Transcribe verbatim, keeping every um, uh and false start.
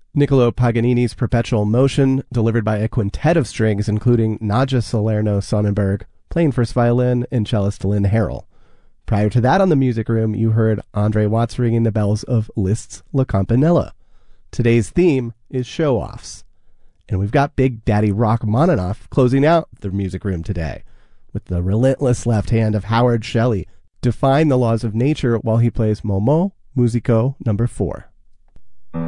Niccolo Paganini's Perpetual Motion, delivered by a quintet of strings, including Nadja Salerno-Sonnenberg, playing first violin, and cellist Lynn Harrell. Prior to that on the Music Room, you heard Andre Watts ringing the bells of Liszt's La Campanella. Today's theme is show-offs. And we've got Big Daddy Rachmaninoff closing out the Music Room today, with the relentless left hand of Howard Shelley defying the laws of nature while he plays Momo Musico number four.